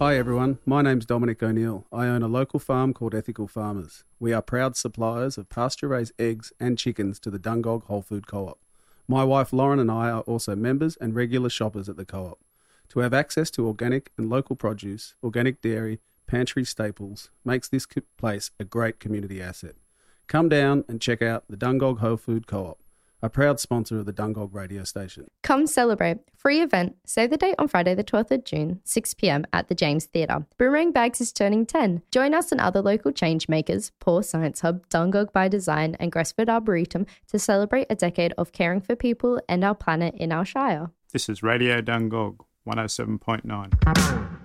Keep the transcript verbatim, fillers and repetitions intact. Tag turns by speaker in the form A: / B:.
A: Hi everyone, my name's Dominic O'Neill. I own a local farm called Ethical Farmers. We are proud suppliers of pasture-raised eggs and chickens to the Dungog Whole Food Co-op. My wife Lauren and I are also members and regular shoppers at the co-op. To have access to organic and local produce, organic dairy, pantry staples makes this place a great community asset. Come down and check out the Dungog Whole Food Co-op, a proud sponsor of the Dungog radio station.
B: Come celebrate. Free event. Save the date on Friday the twelfth of June, six p.m. at the James Theatre. Boomerang Bags is turning ten. Join us and other local change makers, Paw Science Hub, Dungog by Design and Gresford Arboretum to celebrate a decade of caring for people and our planet in our shire.
C: This is Radio Dungog, one oh seven point nine.